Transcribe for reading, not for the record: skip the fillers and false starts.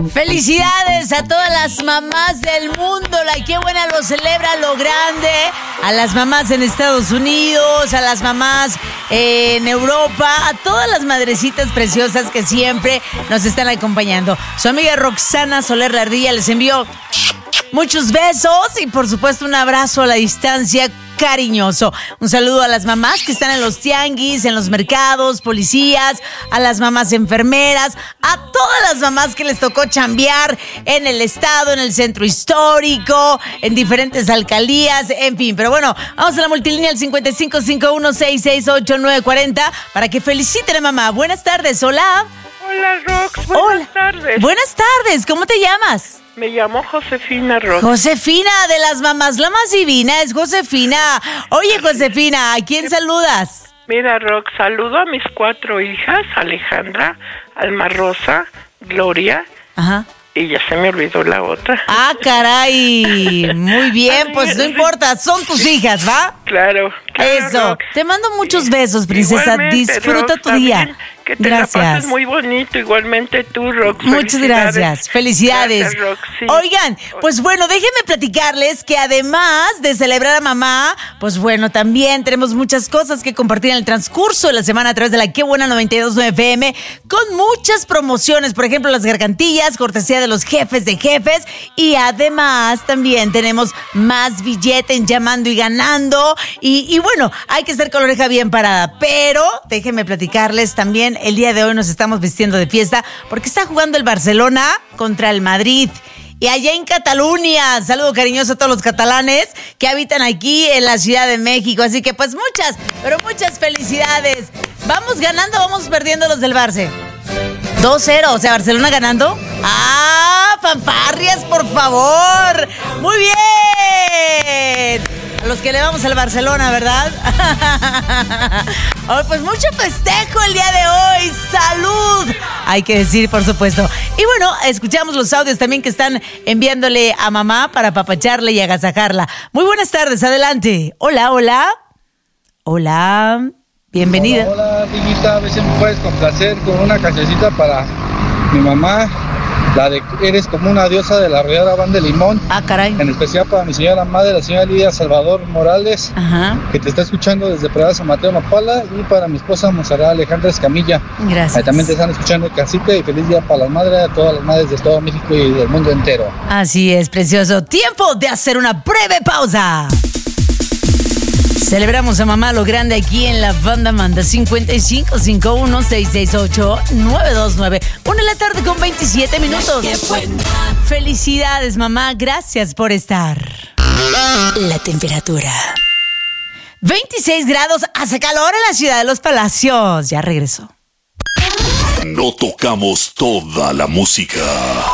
Felicidades a todas las mamás del mundo. La Qué Buena lo celebra a lo grande. A las mamás en Estados Unidos, a las mamás en Europa, a todas las madrecitas preciosas que siempre nos están acompañando. Su amiga Roxana Soler La Ardilla les envió muchos besos y por supuesto un abrazo a la distancia cariñoso. Un saludo a las mamás que están en los tianguis, en los mercados, policías, a las mamás enfermeras, a todas las mamás que les tocó chambear en el estado, en el centro histórico, en diferentes alcaldías, en fin. Pero bueno, vamos a la multilínea al 5551668940 para que feliciten a mamá. Buenas tardes, hola. Hola, Rox, buenas tardes. Buenas tardes, ¿cómo te llamas? Me llamo Josefina, Rox. Josefina, de las mamás, la más divina es Josefina. Oye, Josefina, ¿a quién saludas? Mira, Rox, saludo a mis 4 hijas, Alejandra, Alma Rosa, Gloria. Ajá. Y ya se me olvidó la otra. Ah, caray. Muy bien, pues no importa, son tus hijas, ¿va? Claro. Eso. Rox. Te mando muchos besos, princesa. Igualmente, Disfruta Rox, tu día. también, que te Gracias. la pases muy bonito, igualmente tú, Rox. Muchas gracias. Felicidades. Gracias, Rox, sí. Oigan, pues bueno, déjenme platicarles que además de celebrar a mamá, pues bueno, también tenemos muchas cosas que compartir en el transcurso de la semana a través de la Qué Buena 92.9 FM con muchas promociones, por ejemplo, las gargantillas, cortesía de los jefes de jefes y además también tenemos más billete en Llamando y Ganando y bueno, hay que estar con la oreja bien parada, pero déjenme platicarles también, el día de hoy nos estamos vistiendo de fiesta porque está jugando el Barcelona contra el Madrid. Y allá en Cataluña, saludo cariñoso a todos los catalanes que habitan aquí en la Ciudad de México. Así que pues muchas, pero muchas felicidades. ¿Vamos ganando o vamos perdiendo los del Barça? 2-0, o sea, Barcelona ganando. ¡Ah, fanfarrias, por favor! ¡Muy bien! A los que le vamos al Barcelona, ¿verdad? Oh, pues mucho festejo el día de hoy. ¡Salud! Hay que decir, por supuesto. Y bueno, escuchamos los audios también que están enviándole a mamá para apapacharle y agasajarla. Muy buenas tardes, adelante. Hola, hola. Hola. Bienvenida. Hola, Diguita, a ver si me puedes complacer con una cancioncita para mi mamá, la de Eres como una diosa de la Arrolladora Banda de Limón. Ah, caray. En especial para mi señora madre, la señora Lidia Salvador Morales, Ajá. que te está escuchando desde Prada San Mateo Nopala, y para mi esposa Monserrat Alejandra Escamilla. Gracias. Ahí también te están escuchando en casita, y feliz día para las madres, a todas las madres de todo México y del mundo entero. Así es, precioso. Tiempo de hacer una breve pausa. Celebramos a mamá lo grande aquí en la banda Manda 5551668929. 1 de la tarde con 27 minutos. Felicidades, mamá. Gracias por estar. La temperatura. 26 grados. Hace calor en la ciudad de los Palacios. Ya regresó. No tocamos toda la música.